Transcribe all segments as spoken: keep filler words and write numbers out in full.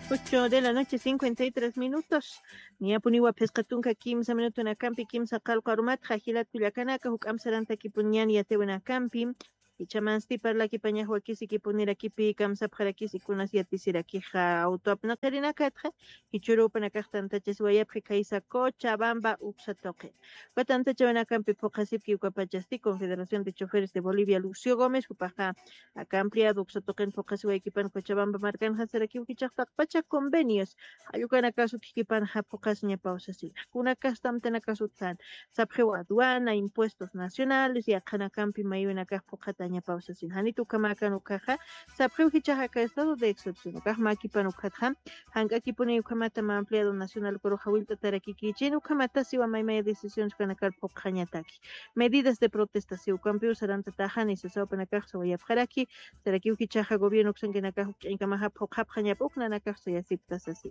Ocho de la noche, cincuenta y tres minutos. Niapuniwa pescatunca quince minutos en acampi, quince calcarumat, jajilat culiacanaca, hucamsaranta kipunian yatewena campi. Y chamansti parla kipaña huakisi kipunira kipi kamsa parakisi kunas yatisira kija autoapna karina katra. Y churupana kartantaches wayapri kaisa cocha bamba upsatoque. Guatantacha wana campi pocasipki ukapachasti, Confederación de Choferes de Bolivia, Lucio Gómez, upaja acá ampliado upsatoquen pocasi waykipan Cochabamba marcan hasaraki ukichaqtaq pacha convenios. Ayukan acaso tikipan japocas ñapausasi. Kuna castam tenacasutan. Sapjewa aduana, impuestos nacionales y acá campi mayuena acá pocata ñapausasi. Hanitu kamakan ukaja. Sapjew hichaja estado de excepción. Ukaj makipan ukatja. Hanka kipune ukamata ma ampliado nacional coro jawilta taraki kichin ukamata siwa maymaya decisiones kanakal pokjañataki. Medidas de protesta si ukampiu saranta tajani se saupanakaj sawayapjaraki. Seraki ukichaja gobierno xangenakaj incamaja pokjapjañap uknanakaj sayasiptas así.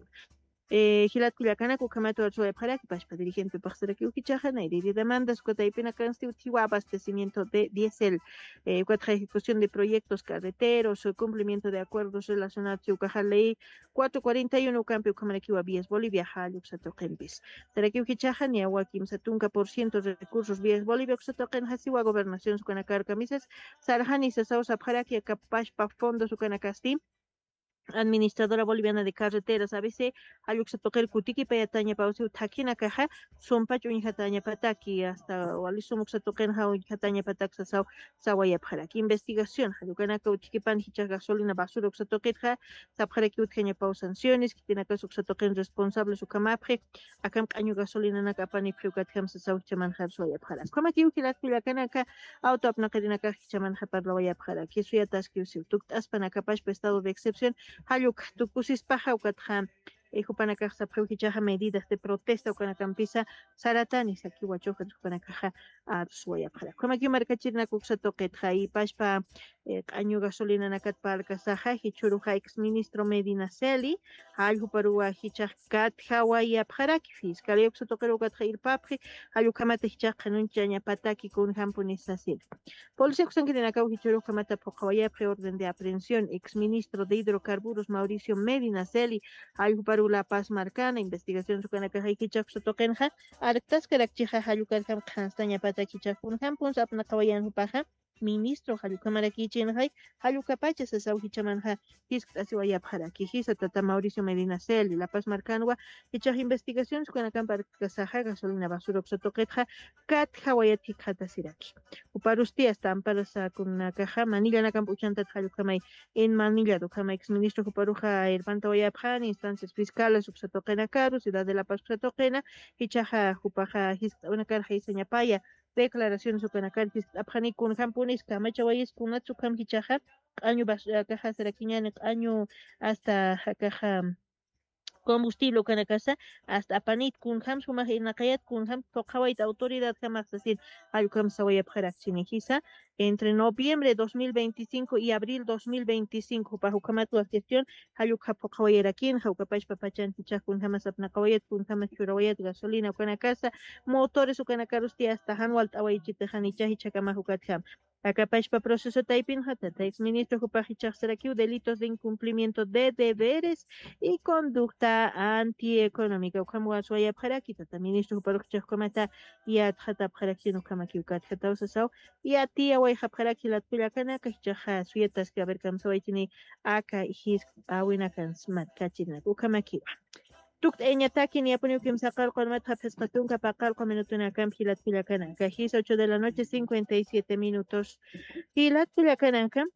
Eh, Gilat Culiacana, Cucamato, Alzoya para que Pashpa, dirigente Paxera Kiukichaja, Nairi demandas, Cotaipena Constitutiva, abastecimiento de diésel, eh, cuatro ejecución de proyectos carreteros, o cumplimiento de acuerdos relacionados con ley cuatrocientos cuarenta y uno, Campio Camaraquiwa, Vías Bolivia, Jalux, Atoquempis. Tarakiukichaja, Niahuakim, Satunca por cientos de recursos, Vías Bolivia, Xatoquen, Hasiwa, Gobernación, Sucanacar, Camisas, Sarjani, Sasao, Sapjaraki, Capashpa, Fondos, Sucanacasti. Administradora Boliviana de Carreteras, A B C, Ayuxatoquel Kutiki, Payataña Pausi, Takina Caja, Sompacho Injataña Pataki, hasta Walisumuxatoquen, How Injataña Pataxa, Sao, Sawaya Paraki. Investigación, Ayucanaka Utikipan, Hicha Gasolina, Basura, Uxatoquetja, Sapjaraki Utkeña Pau Sanciones, Kitinaka Uxatoquen responsable, Sucamapre, Acam Caño Gasolina Nakapani, Priukatkam, Sao Chamanjar, Soya Paras. Como aquí Ukilat Pilacanaka, Autoapnacarinaka, Chamanja Parloya Paraki, Suyatas Kiusil, Tuktaspanakapash, estado de excepción. Hayuk tukusis paja ukatja Jupanakaja Preukichaja medidas de protesta ukanacampisa Saratani Saki Huachoja Jupanakaja Arsuaya para. Como aquí marcachirna Kuxatoquetja y Pashpa año gasolina nakat parka saja hichuruja ex ministro Medina Celi algo parua hichak kat hawaya paraki fiscal yoxotoquero kat ir papri ayu kamata hichak kanunchaña pataki kun hampunisacil. Policía Xanquina Cau Hichuru Kamata Pocawaya preorden de aprehensión ex ministro de hidrocarburos Mauricio Medina Celi algo para la paz marcana investigación sukanaka hichak sotokenja arctas karakchija hayukar kam khanstaña pataki chakun hampun sapna kawayan paja ministro Halukamara Kichenhay, Halucapacha Sasauhichamanja, Hiskasiwaya para Kijisa Tata Mauricio Medina Cel, La Paz Marcanua, Hichaj investigaciones con la cámara Kasaja, gasolina basura Obsotoquetja, Kat Hawayati Katasiraki. Uparusti hasta Amparasa con una caja, Manila Nakampuchanta Halukamay, en Manila, Dokama ex ministro Uparuja, Irpanta Wayaphan, instancias fiscales, Obsotoquena Caru, Ciudad de La Paz Obsotoquena, Hichaja, Jupaja, Hiska, una carja y señapaya. Declaraciones sukanakar apjani kun hampunis kamachawayis kunatsu kam hichaja año bas caja seraquiñan año hasta caja combustible kanakasa hasta apanit kun ham sumaj inakayat kun ham tokawait autoridad jamás decir al kam sawaya praxinijisa entre noviembre de dos mil veinticinco y abril dos mil veinticinco bajo kamatu gestión hayuk hapokawayera kin haukapash papachan hicha kun jamas apnakawayat kun jamas churawayat gasolina kanakasa motores ukanakarusti hasta hanwalt awaichite hanicha hicha kamahukat Acapashpa proceso taipin hatata ex ministro Jupajichak delitos de incumplimiento de deberes y conducta antieconómica. Ukamwa suaya paraki tata ministro Juparuchak komata y atjata paraki no kamakiukat hatausasau y a tía waiha paraki la tulakana kachaja suyetas que haber kamsoaitini aka his awinakan smat kachina ukamakiwa. Tukt enya taki ni apuniu kim sakal con matra pescatun kapakal con minutuna cam hilat pilacana. Cajis ocho de la noche cincuenta y siete minutos. Hilat pilacana cam.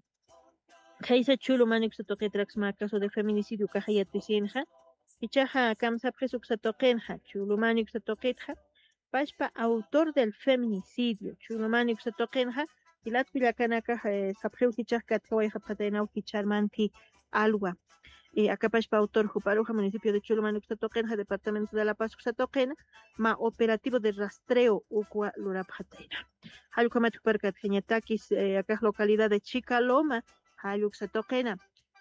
Kaisa chulo manix toque traxma caso de feminicidio cajayat pisinja. Ichaja cam sapresuk satokenja. Chulo manix toquetja. Pashpa autor del feminicidio. Chulo manix tokenja. Hilat pilacana caja sapreu hichaj katkawai japatainau hicharmanti alwa. Eh, Acapashpa autor Juparuja, municipio de Chuluman, Uxatoquena, departamento de La Paz, Uxatoquena, ma operativo de rastreo Ucua Lurapjatena. Halucamat Percat, Geñatakis, eh, acá localidad de Chicaloma, Haluxatoquena,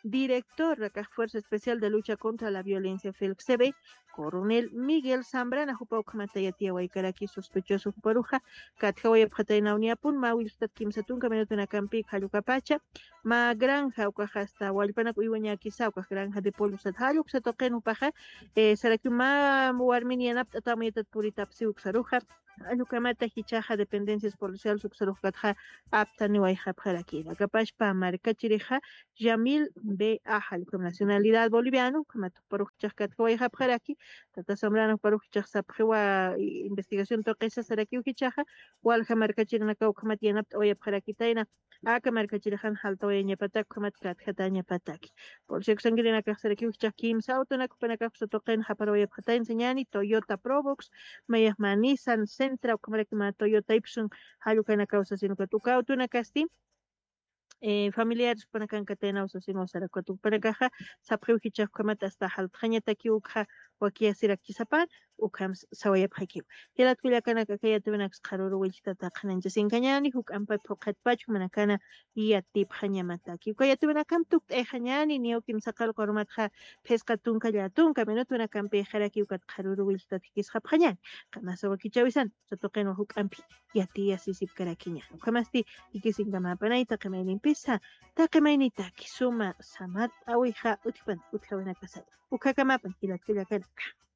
director de la Fuerza Especial de Lucha contra la Violencia FELCSEBE, coronel Miguel Zambrana, Jupau Kamatayatía Waikaraki, sospechoso Juparuja, Katjawaya Pataina Uniapun, Mawil Stat Kimsatun, Caminotuna Campi, Hayucapacha, Ma Granja, Ucajasta, Walpanak, Iwañaki Sauca, Granja de Polus at Hayuk, Satoken Upaja, Sarakuma, Muarminianap, Atamitat Puritapsi Uxaruja, Ayukamata Hichaja, dependencias policiales, Uxarujatja, Aptani Waijapjaraki, la Capashpa, Marcachirija, Yamil B. Ajal, con nacionalidad boliviano, como Paruchascat Waijapjaraki, Tata Zambrano Paruchas Sapjewa, investigación toquesa Saraki Ukichaja, Walja Marcachirnaka Ukamatianap, Oyapjarakitaina, Aka Marcachirajan Haltoeña Patak, Kamatkat, Hatanya Pataki. Por si exangirina Kasaraki Uchakim, Sautonak, Panakapsa Token, Haparoya Patain, Señani, Toyota Probox, Mayahman Nissan, Centra, Kamakima, Toyota Ipsun, Hayukana Causa, sino que tu cautuna casti. Eh, familiares para kan katena uso sino sara ko tu para kaha sa priuhicha komat hasta hal khanya taki ukha wakia sira kisapan ukham sawaya phaki hilat kula kana kakaya tuna xaruru wilta ta khanan jasin kanyani huk ampa phokat pach mana kana ya tip khanya mataki kaya tuna kam tuk e khanyani niyo kim sakal kormat kha pesca tunka ya tunka menotuna kam pe kharaki ukat xaruru wilta tikis khap khanyan kana sawa kichawisan sotoqeno huk ampi ya tia sisip karakinya ukhamasti ikisin kama panaita kamainin pisa taqimaynita kisuma samat awija utipan utqawana kasada ukakamapan hilat killa kanaka